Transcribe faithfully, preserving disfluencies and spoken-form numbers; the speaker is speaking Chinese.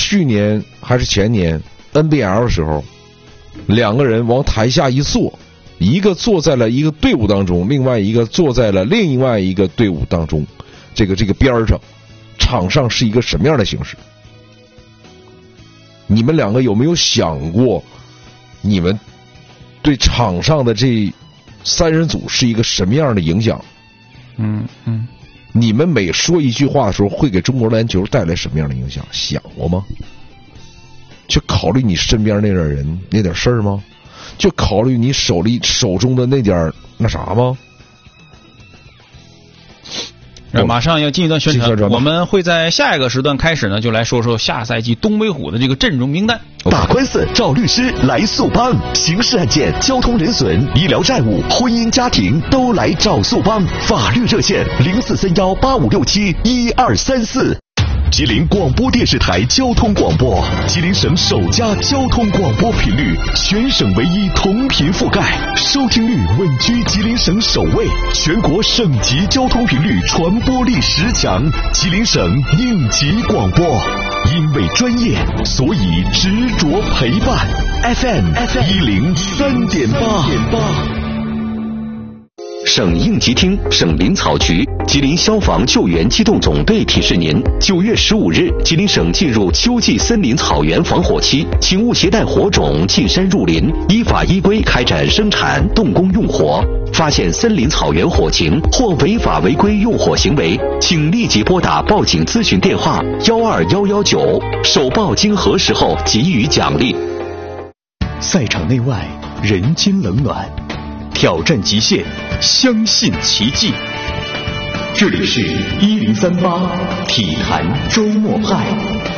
去年还是前年 N B L 的时候，两个人往台下一坐，一个坐在了一个队伍当中，另外一个坐在了另外一个队伍当中，这个这个边上，场上是一个什么样的形式？你们两个有没有想过，你们对场上的这三人组是一个什么样的影响？ 嗯嗯， 你们每说一句话的时候，会给中国篮球带来什么样的影响？想过吗？去考虑你身边那点人那点事儿吗？就考虑你手里手中的那点那啥吗？ 马上要进一段宣传，我们会在下一个时段开始呢，就来说说下赛季东北虎的这个阵容名单。 打官司找律师来速帮，刑事案件、交通人损、医疗债务、婚姻家庭都来找速帮。法律热线零四三幺八五六七一二三四。吉林广播电视台交通广播，吉林省首家交通广播频率，全省唯一同频覆盖，收听率稳居吉林省首位，全国省级交通频率传播力十强，吉林省应急广播。因为专业，所以执着陪伴。F M 一零三点八。省应急厅、省林草局、吉林消防救援机动总队提示您：九月十五日，吉林省进入秋季森林草原防火期，请勿携带火种进山入林，依法依规开展生产、动工用火。发现森林草原火情或违法违规用火行为，请立即拨打报警咨询电话幺二幺幺九，首报经核实后给予奖励。赛场内外，人间冷暖。挑战极限，相信奇迹。这里是一零三八体坛周末派。